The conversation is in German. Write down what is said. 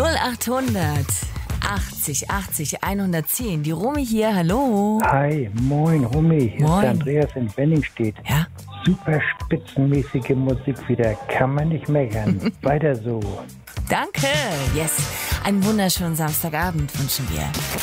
0800 80 80 110. Die Romy hier, hallo. Hi, moin Romy, hier ist der Andreas in Wenningstedt. Ja? Super spitzenmäßige Musik wieder, kann man nicht meckern. Weiter so. Danke, yes. Einen wunderschönen Samstagabend wünschen wir.